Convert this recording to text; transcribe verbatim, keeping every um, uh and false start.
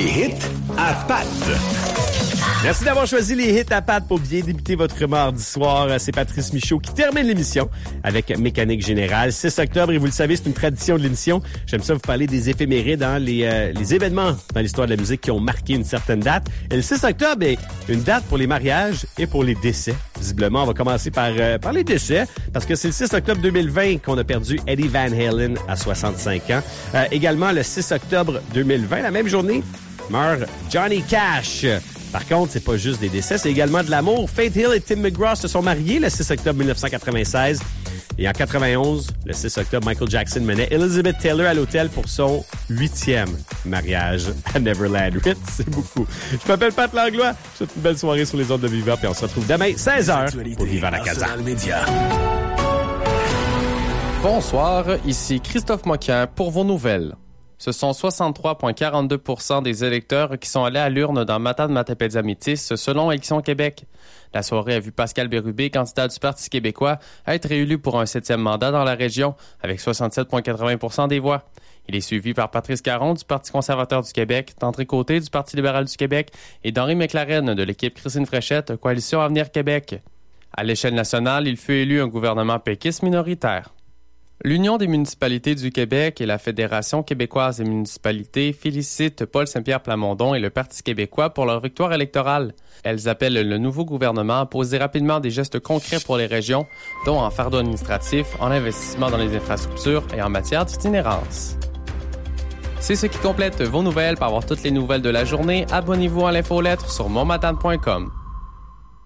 Les hits à Pat. Merci d'avoir choisi les hits à Pat pour bien débuter votre mardi soir. C'est Patrice Michaud qui termine l'émission avec Mécanique Générale. six octobre, et vous le savez, c'est une tradition de l'émission. J'aime ça vous parler des éphémérides, hein, les, euh, les événements dans l'histoire de la musique qui ont marqué une certaine date. Et le six octobre est une date pour les mariages et pour les décès. Visiblement, on va commencer par, euh, par les décès, parce que c'est le six octobre deux mille vingt qu'on a perdu Eddie Van Halen à soixante-cinq ans. Euh, également, le six octobre deux mille vingt, la même journée, meurt Johnny Cash. Par contre, c'est pas juste des décès, c'est également de l'amour. Faith Hill et Tim McGraw se sont mariés le six octobre dix-neuf cent quatre-vingt-seize. Et en quatre-vingt-onze, le six octobre, Michael Jackson menait Elizabeth Taylor à l'hôtel pour son huitième mariage à Neverland. Huit, c'est beaucoup. Je m'appelle Pat Langlois. Je vous souhaite une belle soirée sur les ondes de Viva, puis on se retrouve demain, seize heures, pour Viva la Casa. Bonsoir, ici Christophe Moquin pour vos nouvelles. Ce sont soixante-trois virgule quarante-deux pour cent des électeurs qui sont allés à l'urne dans Matane-Matapédia-Métis, selon Élections Québec. La soirée a vu Pascal Bérubé, candidat du Parti québécois, être réélu pour un septième mandat dans la région, avec soixante-sept virgule quatre-vingts pour cent des voix. Il est suivi par Patrice Caron du Parti conservateur du Québec, d'André Côté du Parti libéral du Québec et d'Henri McLaren de l'équipe Christine Fréchette, Coalition Avenir Québec. À l'échelle nationale, il fut élu un gouvernement péquiste minoritaire. L'Union des municipalités du Québec et la Fédération québécoise des municipalités félicitent Paul Saint-Pierre Plamondon et le Parti québécois pour leur victoire électorale. Elles appellent le nouveau gouvernement à poser rapidement des gestes concrets pour les régions, dont en fardeau administratif, en investissement dans les infrastructures et en matière d'itinérance. C'est ce qui complète vos nouvelles. Pour avoir toutes les nouvelles de la journée, abonnez-vous à l'infolettre sur montmatane point com.